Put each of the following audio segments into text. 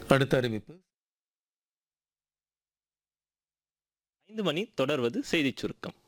அடுத்த அறிவிப்பு 5 மணி தொடர்வது செய்திச் சுருக்கம்.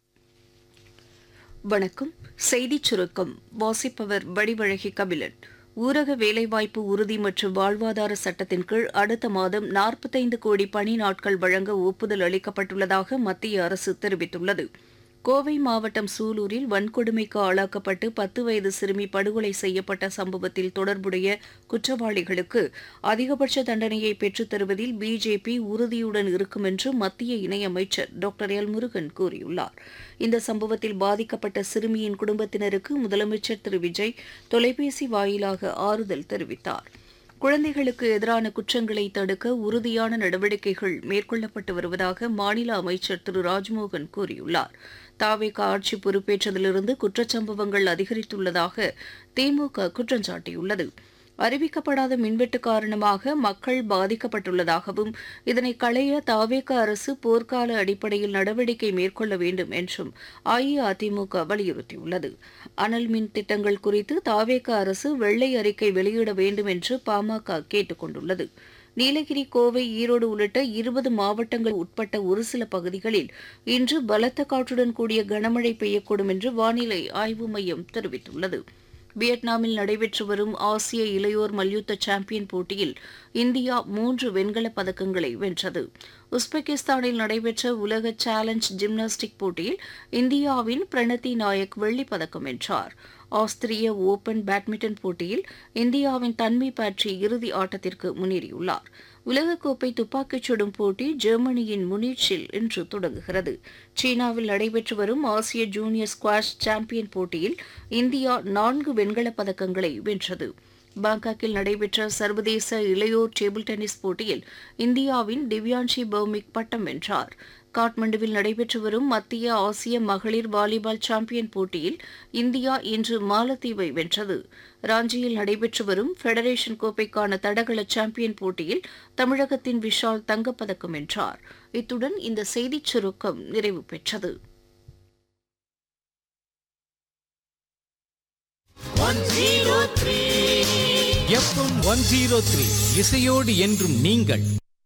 வணக்கம். செய்திச் சுருக்கம் வாசிப்பவர் வடிவழகி கபிலன். ஊரக வேலைவாய்ப்பு உறுதி மற்றும் வாழ்வாதார சட்டத்தின் கீழ் அடுத்த மாதம் 45 கோடி பணி நாட்கள் வழங்க ஒப்புதல் அளிக்கப்பட்டுள்ளதாக மத்திய அரசு தெரிவித்துள்ளது. கோவை மாவட்டம் சூலூரில் வன்கொடுமைக்கு ஆளாக்கப்பட்டு 10 வயது சிறுமி படுகொலை செய்யப்பட்ட சம்பவத்தில் தொடர்புடைய குற்றவாளிகளுக்கு அதிகபட்ச தண்டனையை பெற்றுத் தருவதில் பிஜேபி உறுதியுடன் இருக்கும் என்று மத்திய இணையமைச்சர் டாக்டர் எல் முருகன் கூறியுள்ளார். இந்த சம்பவத்தில் பாதிக்கப்பட்ட சிறுமியின் குடும்பத்தினருக்கு முதலமைச்சர் திரு விஜய் தொலைபேசி வாயிலாக ஆறுதல் தெரிவித்தார். குழந்தைகளுக்கு எதிரான குற்றங்களை தடுக்க உறுதியான நடவடிக்கைகள் மேற்கொள்ளப்பட்டு வருவதாக மாநில அமைச்சர் திரு ராஜ்மோகன் கூறியுள்ளார். தாவேகா ஆட்சி பொறுப்பேற்றதிலிருந்து குற்றச்சம்பவங்கள் அதிகரித்துள்ளதாக திமுக குற்றம் சாட்டியுள்ளது. அறிவிக்கப்படாத மின்வெட்டு காரணமாக மக்கள் பாதிக்கப்பட்டுள்ளதாகவும் இதனை களைய தாவேகா அரசு போர்க்கால அடிப்படையில் நடவடிக்கை மேற்கொள்ள வேண்டும் என்றும் அஇஅதிமுக வலியுறுத்தியுள்ளது. அனல் மின் திட்டங்கள் குறித்து தாவேகா அரசு வெள்ளை அறிக்கை வெளியிட வேண்டும் என்று பாமக கேட்டுக் கொண்டுள்ளது. நீலகிரி, கோவை, ஈரோடு உள்ளிட்ட 20 மாவட்டங்கள் உட்பட்ட ஒரு சில பகுதிகளில் இன்று பலத்த காற்றுடன் கூடிய கனமழை பெய்யக்கூடும் என்று வானிலை ஆய்வு மையம் தெரிவித்துள்ளது. வியட்நாமில் நடைபெற்று வரும் ஆசிய இளையோர் மல்யுத்த சாம்பியன் போட்டியில் இந்தியா 3 வெண்கலப் பதக்கங்களை வென்றது. உஸ்பெகிஸ்தானில் நடைபெற்ற உலக சேலஞ்ச் ஜிம்னாஸ்டிக் போட்டியில் இந்தியாவின் பிரணதி நாயக் வெள்ளிப் பதக்கம் வென்றார். ஆஸ்திரிய ஓபன் பேட்மிண்டன் போட்டியில் இந்தியாவின் தன்வி பாட்ரி இறுதி ஆட்டத்திற்கு முன்னேறியுள்ளார். உலகக்கோப்பை துப்பாக்கிச் சுடும் போட்டி ஜெர்மனியின் முனிச்சில் இன்று தொடங்குகிறது. சீனாவில் நடைபெற்று வரும் ஆசிய ஜூனியர் ஸ்குவாஷ் சாம்பியன் போட்டியில் இந்தியா 4 வெண்கலப் பதக்கங்களை வென்றது. பாங்காக்கில் நடைபெற்ற சர்வதேச இளையோர் டேபிள் டென்னிஸ் போட்டியில் இந்தியாவின் திவ்யான்ஷி பௌமிக் பட்டம் வென்றார். காட்மண்டுவில் நடைபெற்று வரும் மத்திய ஆசிய மகளிர் வாலிபால் சாம்பியன் போட்டியில் இந்தியா இன்று மாலத்தீவை வென்றது. ராஞ்சியில் நடைபெற்று வரும் ஃபெடரேஷன் கோப்பைக்கான தடகள சாம்பியன் போட்டியில் தமிழகத்தின் விஷால் தங்கப்பதக்கம் வென்றார். இத்துடன் இந்த செய்திச் சுருக்கம் நிறைவு பெற்றது. எஃப்எம் 103 இசையோடு என்றும் நீங்கள்.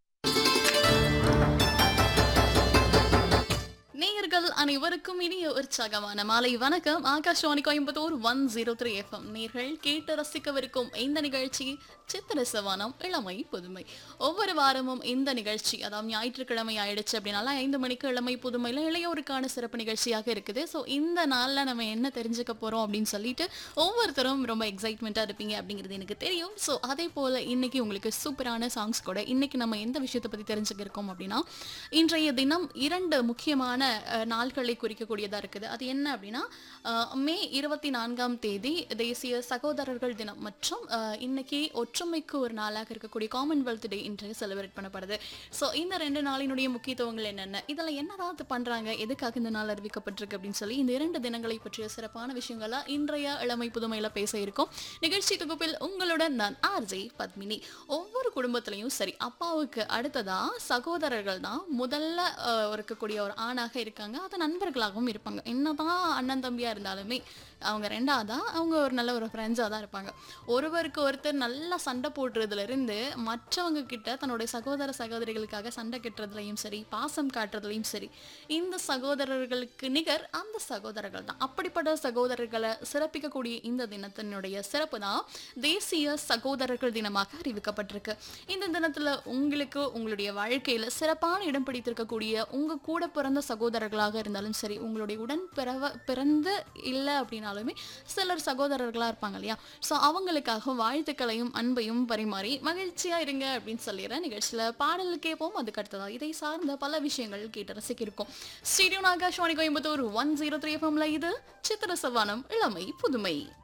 நேயர்கள் அனைவருக்கும் இனிய உற்சாகமான மாலை வணக்கம். ஆகாஷ்வாணி கோயம்புத்தூர் 103 எஃப்எம் நேர்கள் கேட்டு ரசிக்கவிருக்கும் இந்த நிகழ்ச்சி சித்திர சவானம் இளமை புதுமை. ஒவ்வொரு வாரமும் இந்த நிகழ்ச்சி, அதாவது ஞாயிற்றுக்கிழமை ஆயிடுச்சு அப்படின்னால 5 மணிக்கு இளமை புதுமையில இளையோருக்கான சிறப்பு நிகழ்ச்சியாக இருக்குது. ஸோ இந்த நாளில் நம்ம என்ன தெரிஞ்சுக்க போறோம் அப்படின்னு சொல்லிட்டு ஒவ்வொருத்தரும் ரொம்ப எக்ஸைட்மெண்ட்டாக இருப்பீங்க அப்படிங்கிறது எனக்கு தெரியும். ஸோ அதே போல் இன்னைக்கு உங்களுக்கு சூப்பரான சாங்ஸ் கூட. இன்னைக்கு நம்ம எந்த விஷயத்தை பற்றி தெரிஞ்சுக்க இருக்கோம் அப்படின்னா, இன்றைய தினம் 2 முக்கியமான நாள்களை குறிக்கக்கூடியதாக இருக்குது. அது என்ன அப்படின்னா, மே 24ஆம் தேதி தேசிய சகோதரர்கள் தினம் மற்றும் இன்னைக்கு ஒற்றுமைக்கு ஒரு நாளாக இருக்கக்கூடிய காமன்வெல்த் டே இன்றைய செலிப்ரேட் பண்ணப்படுது. ஸோ இந்த 2 நாளினுடைய முக்கியத்துவங்கள் என்னென்ன, இதெல்லாம் என்னதான் பண்ணுறாங்க, எதுக்காக இந்த நாள் அறிவிக்கப்பட்டிருக்கு அப்படின்னு சொல்லி இந்த 2 தினங்களை பற்றிய சிறப்பான விஷயங்களா இன்றைய இளமை புதுமையில பேச இருக்கும். நிகழ்ச்சி தொகுப்பில் உங்களுடன் நான் ஆர்ஜே பத்மினி. ஒவ்வொரு குடும்பத்திலையும் சரி, அப்பாவுக்கு அடுத்ததா சகோதரர்கள் தான் முதல்ல இருக்கக்கூடிய ஒரு ஆணாக இருக்காங்க. அது நண்பர்களாகவும் இருப்பாங்க. என்னதான் அண்ணன் தம்பியா இருந்தாலுமே அவங்க 2ஆவதா அவங்க ஒரு நல்ல ஒரு ஃப்ரெண்ட்ஸாக தான் இருப்பாங்க. ஒருவருக்கு ஒருத்தர் நல்லா சண்டை போடுறதுல இருந்து மற்றவங்க கிட்ட தன்னுடைய சகோதர சகோதரிகளுக்காக சண்டை கட்டுறதுலையும் சரி, பாசம் காட்டுறதுலையும் சரி, இந்த சகோதரர்களுக்கு நிகர் அந்த சகோதரர்கள் தான். அப்படிப்பட்ட சகோதரர்களை சிறப்பிக்கக்கூடிய இந்த தினத்தினுடைய சிறப்பு தான் தேசிய சகோதரர்கள் தினமாக அறிவிக்கப்பட்டிருக்கு. இந்த தினத்துல உங்களுக்கு உங்களுடைய வாழ்க்கையில சிறப்பான இடம் பிடித்திருக்கக்கூடிய உங்க கூட பிறந்த சகோதரர்களாக இருந்தாலும் சரி, உங்களுடைய உடன் பிறந்து இல்லை அப்படின்னாலுமே சிலர் சகோதரர்களா இருப்பாங்க இல்லையா, ஸோ அவங்களுக்காக வாழ்த்துக்களையும் அன்பையும் பரிமாறி மகிழ்ச்சியா இருங்க அப்படின்னு சொல்லிடுறேன். நிகழ்ச்சியில பாடல் கேட்போம். அதுக்கு அடுத்ததா இதை சார்ந்த பல விஷயங்கள் கேட்டு ரசிக்கிருக்கோம். ஸ்டேடியோ ஆகாஷ்வாணி கோயம்புத்தூர் 103 எஃப்எம்ல இது சித்திர சவானம் இளமை புதுமை.